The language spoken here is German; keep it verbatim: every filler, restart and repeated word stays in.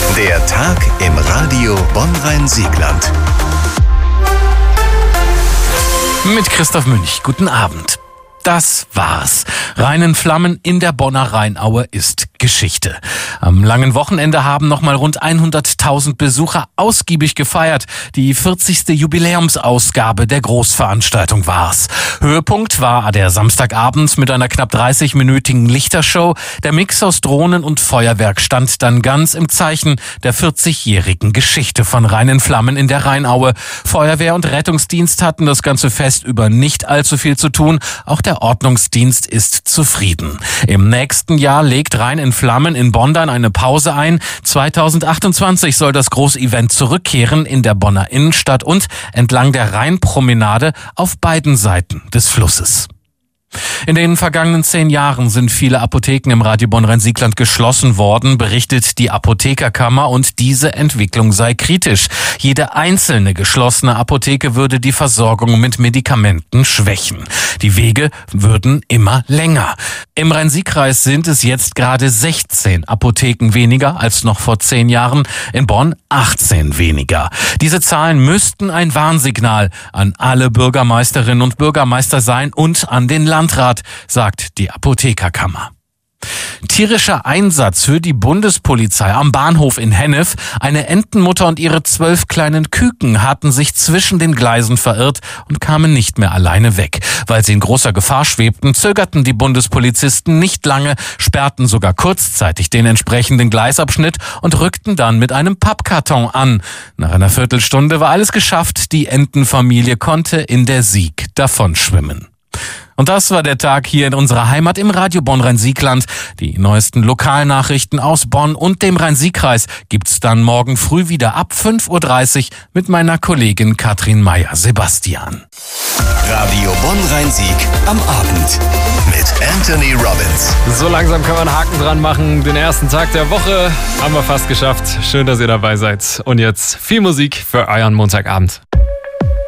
Der Tag im Radio Bonn-Rhein-Siegland. Mit Christoph Münch. Guten Abend. Das war's. Rhein in Flammen in der Bonner Rheinaue ist Geschichte. Am langen Wochenende haben nochmal rund hunderttausend Besucher ausgiebig gefeiert. Die vierzigste Jubiläumsausgabe der Großveranstaltung war's. Höhepunkt war der Samstagabend mit einer knapp dreißig-minütigen Lichtershow. Der Mix aus Drohnen und Feuerwerk stand dann ganz im Zeichen der vierzigjährigen Geschichte von Rhein in Flammen in der Rheinaue. Feuerwehr und Rettungsdienst hatten das ganze Fest über nicht allzu viel zu tun. Auch der Ordnungsdienst ist zufrieden. Im nächsten Jahr legt Rhein in Flammen in Bonn dann eine Pause ein. zweitausendachtundzwanzig soll das Großevent zurückkehren in der Bonner Innenstadt und entlang der Rheinpromenade auf beiden Seiten des Flusses. In den vergangenen zehn Jahren sind viele Apotheken im Radio Bonn-Rhein-Siegland geschlossen worden, berichtet die Apothekerkammer, und diese Entwicklung sei kritisch. Jede einzelne geschlossene Apotheke würde die Versorgung mit Medikamenten schwächen. Die Wege würden immer länger. Im Rhein-Sieg-Kreis sind es jetzt gerade sechzehn Apotheken weniger als noch vor zehn Jahren, in Bonn achtzehn weniger. Diese Zahlen müssten ein Warnsignal an alle Bürgermeisterinnen und Bürgermeister sein und an den Landrat, sagt die Apothekerkammer. Tierischer Einsatz für die Bundespolizei am Bahnhof in Hennef. Eine Entenmutter und ihre zwölf kleinen Küken hatten sich zwischen den Gleisen verirrt und kamen nicht mehr alleine weg. Weil sie in großer Gefahr schwebten, zögerten die Bundespolizisten nicht lange, sperrten sogar kurzzeitig den entsprechenden Gleisabschnitt und rückten dann mit einem Pappkarton an. Nach einer Viertelstunde war alles geschafft. Die Entenfamilie konnte in der Sieg davonschwimmen. Und das war der Tag hier in unserer Heimat im Radio Bonn-Rhein-Siegland. Die neuesten Lokalnachrichten aus Bonn und dem Rhein-Sieg-Kreis gibt's dann morgen früh wieder ab fünf Uhr dreißig mit meiner Kollegin Katrin Meyer-Sebastian. Radio Bonn-Rhein-Sieg am Abend mit Anthony Robbins. So langsam kann man einen Haken dran machen. Den ersten Tag der Woche haben wir fast geschafft. Schön, dass ihr dabei seid. Und jetzt viel Musik für euren Montagabend.